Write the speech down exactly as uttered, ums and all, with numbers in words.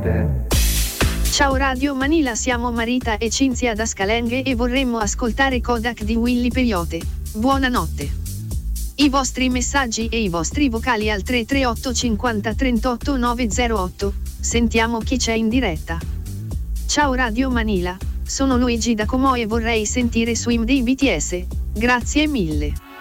Ospite. Ciao Radio Manila, siamo Marita e Cinzia da Scalenghe e vorremmo ascoltare Kodak di Willy Peyote. Buonanotte. I vostri messaggi e i vostri vocali al tre tre otto cinquanta trentotto novecentotto. Sentiamo chi c'è in diretta. Ciao Radio Manila, sono Luigi da Como e vorrei sentire Swim dei B T S. Grazie mille.